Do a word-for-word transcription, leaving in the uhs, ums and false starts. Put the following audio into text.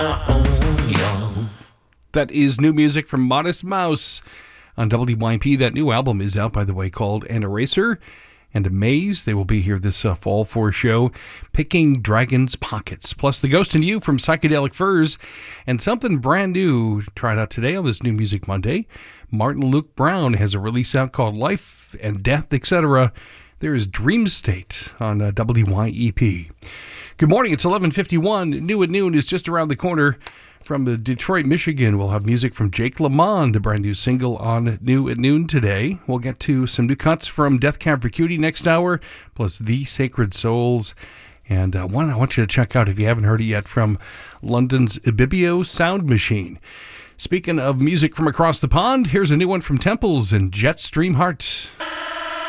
That is new music from Modest Mouse on W Y P. That new album is out, by the way, called An Eraser and Amaze. They will be here this uh, fall for a show, Picking Dragon's Pockets. Plus, The Ghost and You from Psychedelic Furs, and something brand new tried out today on this New Music Monday. Martin Luke Brown has a release out called Life and Death, et cetera. There is Dream State on uh, W Y E P. Good morning. It's eleven fifty-one. New at Noon is just around the corner. From the Detroit, Michigan, we'll have music from Jake Lamond, a brand new single on New at Noon today. We'll get to some new cuts from Death Cab for Cutie next hour, plus The Sacred Souls. And uh, one I want you to check out, if you haven't heard it yet, from London's Ibibio Sound Machine. Speaking of music from across the pond, here's a new one from Temples and Jetstream Heart.